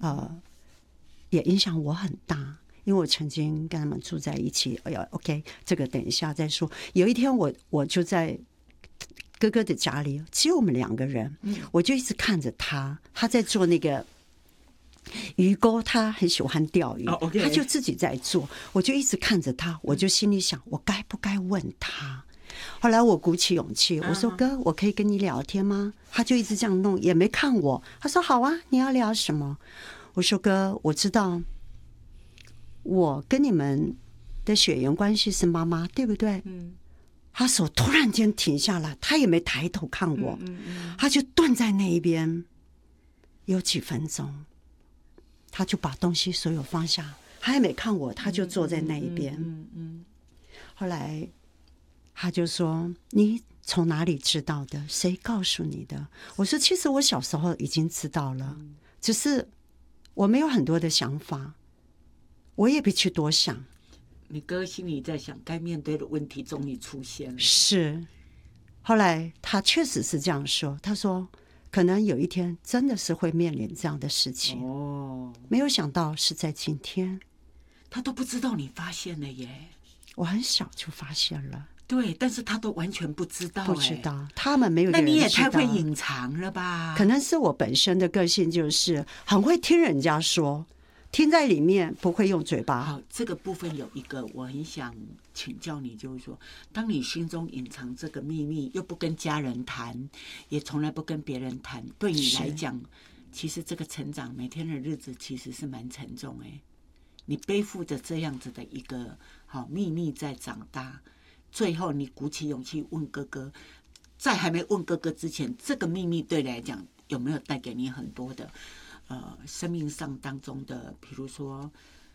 也影响我很大。因为我曾经跟他们住在一起，OK， 这个等一下再说。有一天我就在哥哥的家里，只有我们2个人，我就一直看着他在做那个鱼钩，他很喜欢钓鱼，他就自己在做，我就一直看着他，我就心里想，我该不该问他？后来我鼓起勇气，我说哥，我可以跟你聊天吗？他就一直这样弄，也没看我。他说好啊，你要聊什么？我说哥，我知道我跟你们的血缘关系是妈妈，对不对？他手突然间停下来，他也没抬头看我，他就蹲在那一边有几分钟，他就把东西所有放下，他也没看我，他就坐在那一边。后来他就说：“你从哪里知道的？谁告诉你的？”我说：“其实我小时候已经知道了，只是我没有很多的想法，我也别去多想。” 你哥心里在想，该面对的问题终于出现了。 是，后来他确实是这样说，他说可能有一天真的是会面临这样的事情。没有想到是在今天。 他都不知道你发现了耶。 我很小就发现了。 对，但是他都完全不知道。 不知道，他们没有一个人知道。 那你也太会隐藏了吧？ 可能是我本身的个性就是很会听人家说，听在里面，不会用嘴巴。 好，这个部分有一个我很想请教你，就是说，当你心中隐藏这个秘密，又不跟家人谈，也从来不跟别人谈，对你来讲，其实这个成长每天的日子其实是蛮沉重哎。你背负着这样子的一个好秘密在长大，最后你鼓起勇气问哥哥，在还没问哥哥之前，这个秘密对你来讲有没有带给你很多的生命上当中的，比如说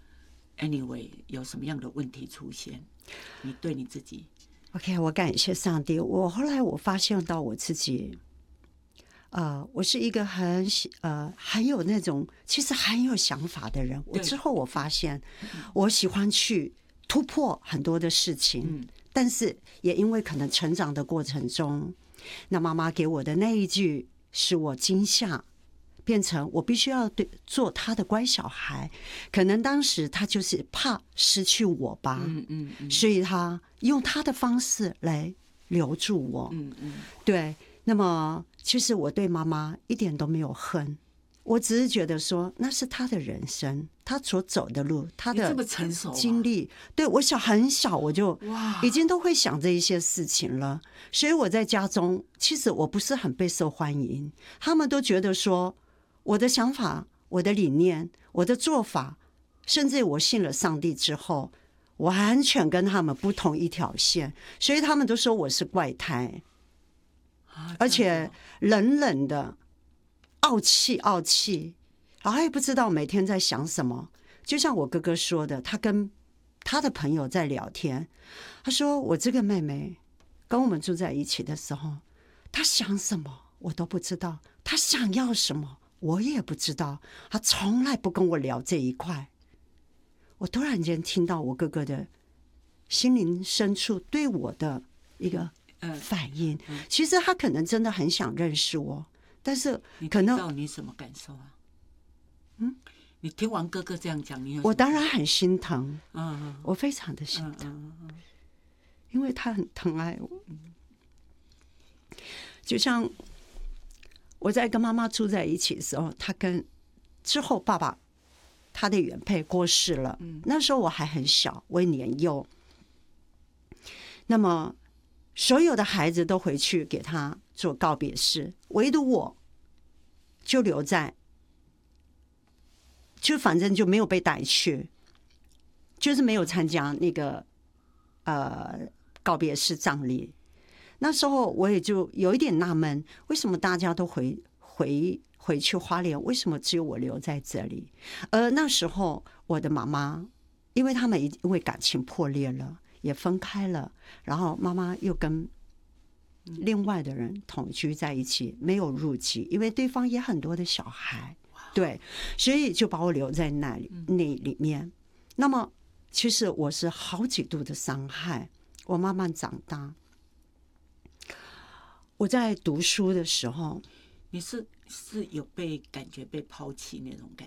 anyway 有什么样的问题出现？你对你自己 OK， 我感谢上帝。后来我发现到我自己，我是一个很有那种其实很有想法的人。之后我发现，我喜欢去突破很多的事情，但是也因为可能成长的过程中，那妈妈给我的那一句使我惊吓。变成我必须要做他的乖小孩，可能当时他就是怕失去我吧，所以他用他的方式来留住我。对。那么其实我对妈妈一点都没有恨，我只是觉得说那是他的人生，他所走的路，他的经历。对，我很小我就已经都会想这一些事情了，所以我在家中其实我不是很备受欢迎，他们都觉得说我的想法、我的理念、我的做法，甚至我信了上帝之后，完全跟他们不同一条线，所以他们都说我是怪胎，而且冷冷的、傲气，然后也不知道每天在想什么。就像我哥哥说的，他跟他的朋友在聊天，他说我这个妹妹跟我们住在一起的时候，她想什么我都不知道，她想要什么我也不知道，他从来不跟我聊这一块。我突然间听到我哥哥的心灵深处对我的一个反应，其实他可能真的很想认识我，但是可能你听到你什么感受啊？你听完哥哥这样讲，你有？ 我当然很心疼，我非常的心疼，因为他很疼爱我。就像我在跟妈妈住在一起的时候，之后爸爸他的原配过世了，那时候我还很小，我年幼。那么所有的孩子都回去给他做告别式，唯独我就留在，就反正就没有被带去，就是没有参加那个告别式葬礼。那时候我也就有一点纳闷，为什么大家都回去花莲，为什么只有我留在这里？而那时候我的妈妈，因为他们因为感情破裂了，也分开了，然后妈妈又跟另外的人同居在一起，没有入籍，因为对方也很多的小孩，对，所以就把我留在那里面。那么其实我是好几度的伤害，我慢慢长大。我在读书的时候， 你是有感觉被抛弃那种感